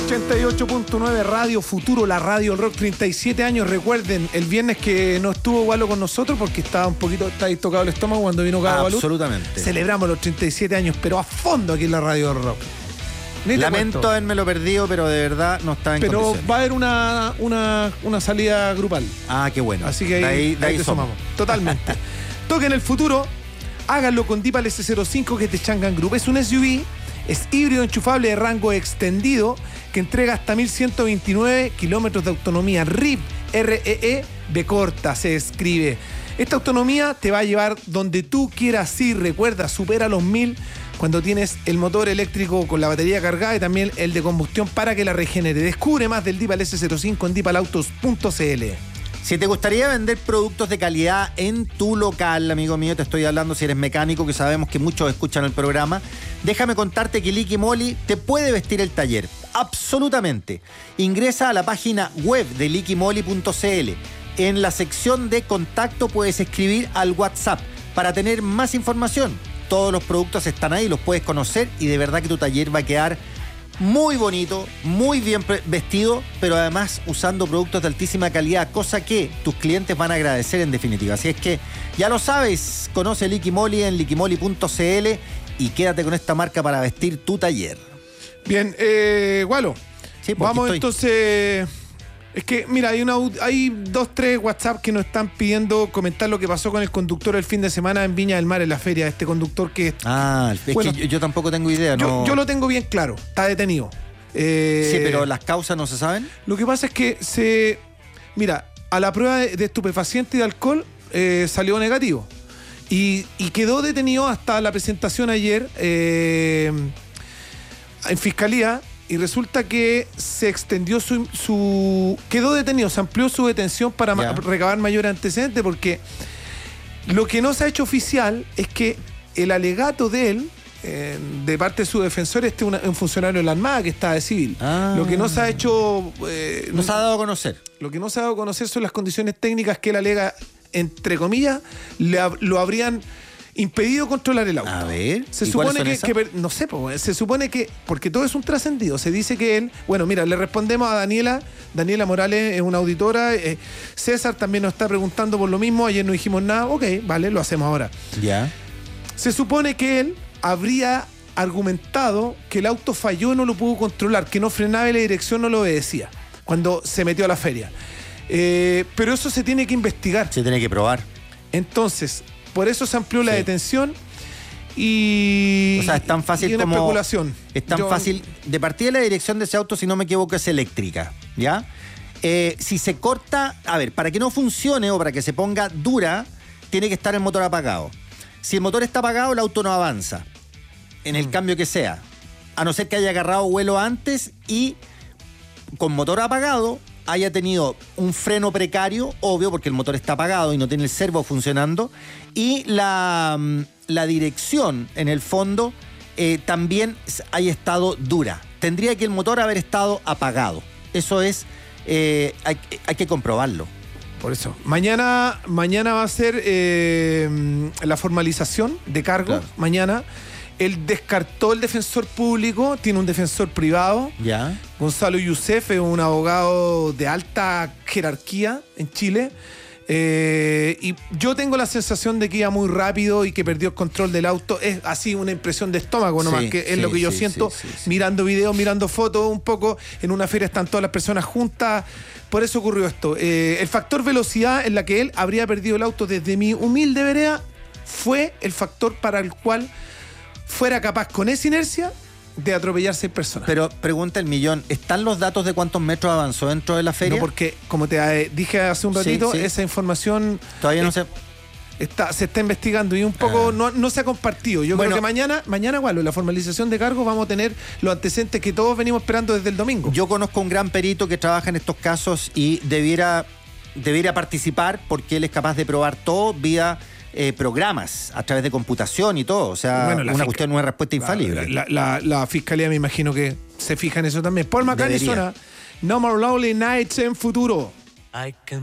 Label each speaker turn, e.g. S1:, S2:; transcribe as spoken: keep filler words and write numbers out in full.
S1: ochenta y ocho punto nueve Radio Futuro, la radio del rock, treinta y siete años. Recuerden, el viernes que no estuvo Walo con nosotros porque estaba un poquito, está ahí tocado el estómago cuando vino Gabo Balú.
S2: Absolutamente.
S1: Celebramos los treinta y siete años, pero a fondo aquí en la radio del rock. Ni te
S2: Lamento
S1: cuento.
S2: haberme lo perdido, pero de verdad no estaba en
S1: Pero
S2: condiciones.
S1: va a haber una, una, una salida grupal.
S2: Ah, qué bueno.
S1: Así que ahí,
S2: de ahí, de
S1: ahí
S2: ahí
S1: te
S2: somos.
S1: sumamos. Totalmente. Toquen el futuro, háganlo con Deepal S cero cinco, que es de Changan Group. Es un S U V, es híbrido enchufable de rango extendido que entrega hasta mil ciento veintinueve kilómetros de autonomía. R I B, R E E, B corta, se escribe. Esta autonomía te va a llevar donde tú quieras ir. Recuerda, supera los mil cuando tienes el motor eléctrico con la batería cargada y también el de combustión para que la regenere. Descubre más del Deepal S cero cinco en deepal autos punto c l.
S2: Si te gustaría vender productos de calidad en tu local, amigo mío, te estoy hablando si eres mecánico, que sabemos que muchos escuchan el programa, déjame contarte que Liqui Moly te puede vestir el taller. Absolutamente. Ingresa a la página web de liqui moly punto c l. En la sección de contacto puedes escribir al WhatsApp para tener más información. Todos los productos están ahí, los puedes conocer y de verdad que tu taller va a quedar muy bonito, muy bien vestido, pero además usando productos de altísima calidad, cosa que tus clientes van a agradecer en definitiva. Así es que ya lo sabes, conoce Liqui Moly en liqui moly punto c l y quédate con esta marca para vestir tu taller.
S1: Bien, eh, Walo,
S2: Sí, pues,
S1: vamos
S2: aquí estoy.
S1: entonces. Es que, mira, hay, una, hay dos, tres WhatsApp que nos están pidiendo comentar lo que pasó con el conductor el fin de semana en Viña del Mar, en la feria. Este conductor que...
S2: Ah, es
S1: Bueno,
S2: que yo, yo tampoco tengo idea,
S1: yo,
S2: ¿no?
S1: yo lo tengo bien claro, está detenido. Eh,
S2: Sí, pero las causas no se saben.
S1: Lo que pasa es que se... Mira, a la prueba de, de estupefaciente y de alcohol eh, salió negativo. Y, y quedó detenido hasta la presentación ayer eh, en Fiscalía. Y resulta que se extendió su, su... Quedó detenido, se amplió su detención para ma- recabar mayores antecedentes, porque lo que no se ha hecho oficial es que el alegato de él, eh, de parte de su defensor, este una, un funcionario de la Armada que está de civil.
S2: Ah.
S1: Lo que no se ha hecho... eh,
S2: No se ha dado a conocer.
S1: Lo que no se ha dado a conocer son las condiciones técnicas que él alega, entre comillas, le, hab- lo habrían impedido controlar el auto.
S2: A ver,
S1: Se
S2: ¿y cuáles
S1: supone
S2: son
S1: que,
S2: esas?
S1: que per- no sé, po, se supone que, porque todo es un trascendido, se dice que él, bueno, mira, le respondemos a Daniela, Daniela Morales es una auditora, eh, César también nos está preguntando por lo mismo, ayer no dijimos nada, ok, vale, lo hacemos ahora.
S2: Ya.
S1: Se supone que él habría argumentado que el auto falló y no lo pudo controlar, que no frenaba y la dirección no lo obedecía cuando se metió a la feria. Eh, pero eso se tiene que investigar.
S2: Se tiene que probar.
S1: Entonces, por eso se amplió la
S2: Sí.
S1: detención y...
S2: O sea, es tan fácil
S1: y una
S2: como...
S1: especulación.
S2: Es tan
S1: Yo-
S2: fácil. De partida, la dirección de ese auto, si no me equivoco, es eléctrica, ¿ya? Eh, si se corta... A ver, para que no funcione o para que se ponga dura, tiene que estar el motor apagado. Si el motor está apagado, el auto no avanza, en el
S1: Mm.
S2: cambio que sea. A no ser que haya agarrado vuelo antes y con motor apagado haya tenido un freno precario, obvio, porque el motor está apagado y no tiene el servo funcionando, y la, mm, la dirección, en el fondo, eh, también s- haya estado dura. Tendría que el motor haber estado apagado. Eso es, eh, hay, hay que comprobarlo.
S1: Por eso. Mañana, mañana va a ser eh, la formalización de cargo.
S2: Claro.
S1: Mañana. Él descartó el defensor público, tiene un defensor privado.
S2: ¿Ya?
S1: Gonzalo Youssef es un abogado de alta jerarquía en Chile. Eh, y yo tengo la sensación de que iba muy rápido y que perdió el control del auto. Es así una impresión de estómago nomás,
S2: Sí,
S1: que es
S2: sí,
S1: lo que yo
S2: sí,
S1: siento
S2: sí, sí, sí.
S1: mirando videos, mirando fotos un poco. En una feria están todas las personas juntas. Por eso ocurrió esto. Eh, el factor velocidad en la que él habría perdido el auto desde mi humilde vereda fue el factor para el cual fuera capaz con esa inercia de atropellar seis personas.
S2: Pero pregunta el millón, ¿están los datos de cuántos metros avanzó dentro de la feria?
S1: No, porque, como te eh, dije hace un
S2: Sí,
S1: ratito,
S2: sí.
S1: esa información
S2: Todavía no
S1: eh,
S2: se...
S1: está, se está investigando y un poco
S2: Ah.
S1: no, no se ha compartido. Yo
S2: Bueno.
S1: creo que mañana, mañana igual, en la formalización de cargos vamos a tener los antecedentes que todos venimos esperando desde el domingo.
S2: Yo conozco un gran perito que trabaja en estos casos y debiera, debiera participar porque él es capaz de probar todo vía eh, programas, a través de computación y todo. O sea,
S1: Bueno, la
S2: una
S1: fisca-
S2: cuestión, una respuesta infalible.
S1: La, la- la fiscalía me imagino que se fija en eso también. Paul McCartney
S2: Debería.
S1: suena No More Lonely Nights en futuro.
S3: I can